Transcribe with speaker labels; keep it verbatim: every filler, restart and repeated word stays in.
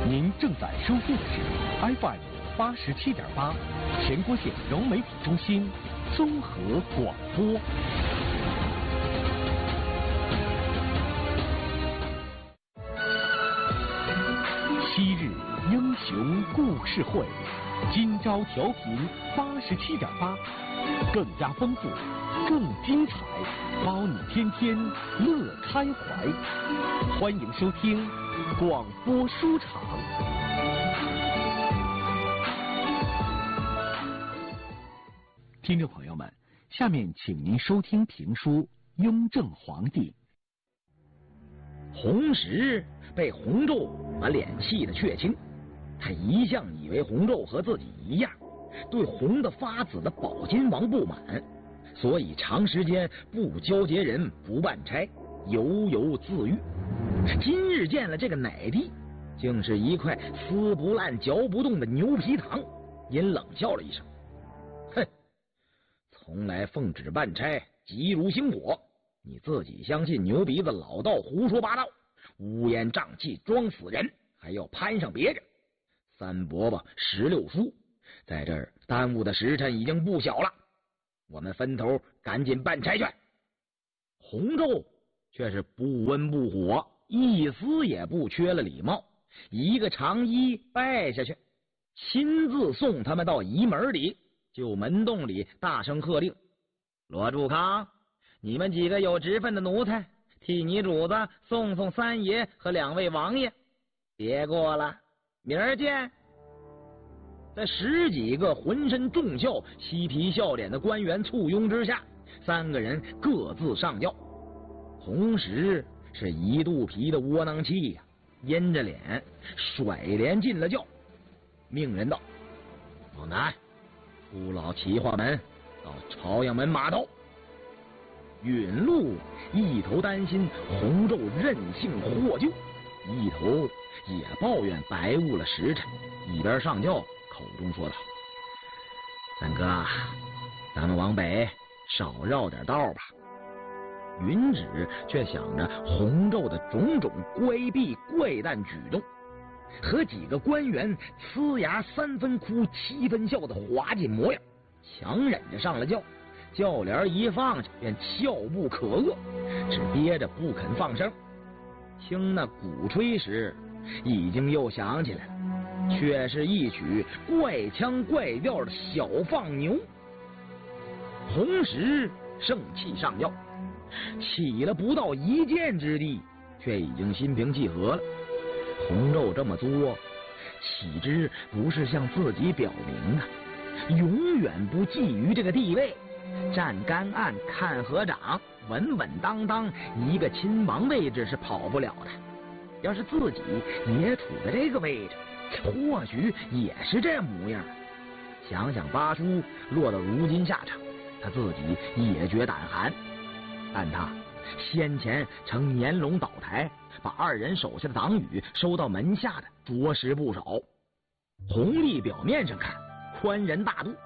Speaker 1: 您正在收听的是 F M 八十七点八，全国县融媒体中心综合广播。昔日英雄故事会，今朝调频八十七点八，更加丰富，更精彩，包你天天乐开怀。欢迎收听广播书场。听众朋友们，下面请您收听评书《雍正皇帝》。
Speaker 2: 洪石被洪胄把脸气得血青，他一向以为洪胄和自己一样，对洪的发子的宝金王不满，所以长时间不交接人，不办差，犹犹自郁。今日见了这个奶弟，竟是一块撕不烂嚼不动的牛皮糖，因冷笑了一声：“哼，从来奉旨办差，急如星火，你自己相信牛鼻子老道胡说八道，乌烟瘴气装死人，还要攀上别人。三伯伯十六叔在这儿耽误的时辰已经不小了，我们分头赶紧办差去。”洪胄却是不温不火，一丝也不缺了礼貌，一个长揖拜下去，亲自送他们到仪门里，就门洞里大声喝令：“罗柱康，你们几个有职分的奴才，替你主子送送三爷和两位王爷，别过了，明儿见。”在十几个浑身重孝、嬉皮笑脸的官员簇拥之下，三个人各自上轿。洪石是一肚皮的窝囊气呀、啊，阴着脸甩帘进了轿，命人道：“往南出老齐化门到朝阳门码头。”允禄一头担心洪胄任性获救，一头也抱怨白误了时辰，一边上轿口中说道：“三哥，咱们往北少绕点道吧。”允旨却想着洪胄的种种乖僻怪诞举动，和几个官员呲牙三分哭七分笑的滑稽模样，强忍着上了轿。轿帘一放下，便俏不可遏，只憋着不肯放声。听那鼓吹时，已经又想起来了，却是一曲怪腔怪调的小放牛。洪石盛气上轿，起了不到一箭之地，却已经心平气和了。洪胄这么作，岂知不是向自己表明啊，永远不觊觎这个地位，站干岸看河长，稳稳当当一个亲王位置是跑不了的。要是自己也处在这个位置，或许也是这模样。想想八叔落到如今下场，他自己也觉胆寒。但他先前曾年龙倒台，把二人手下的党羽收到门下的着实不少。弘历表面上看宽仁大度，